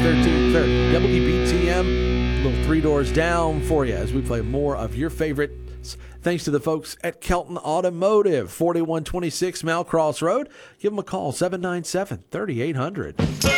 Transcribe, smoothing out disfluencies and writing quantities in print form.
1330. WBTM, a little Three Doors Down for you as we play more of your favorites. Thanks to the folks at Kelton Automotive, 4126 Malcross Road. Give them a call, 797-3800.